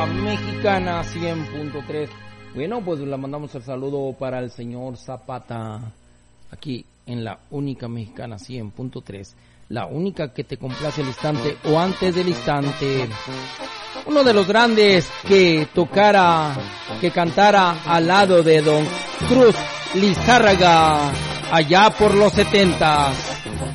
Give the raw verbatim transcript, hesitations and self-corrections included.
Mexicana cien punto tres. Bueno, pues le mandamos el saludo para el señor Zapata, aquí en la única Mexicana cien punto tres, la única que te complace al instante o antes del instante. Uno de los grandes que tocara, que cantara al lado de Don Cruz Lizárraga allá por los setentas.